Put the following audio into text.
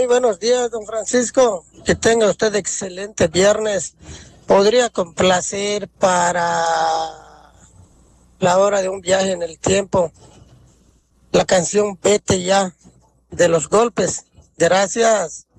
Muy buenos días, don Francisco. Que tenga usted excelente viernes. ¿Podría complacer para la hora de un viaje en el tiempo la canción Vete ya de Los Golpes? Gracias.